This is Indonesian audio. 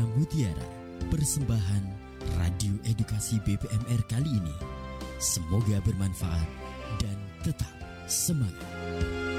Suara Mutiara, persembahan Radio Edukasi BPMR kali ini. Semoga bermanfaat dan tetap semangat.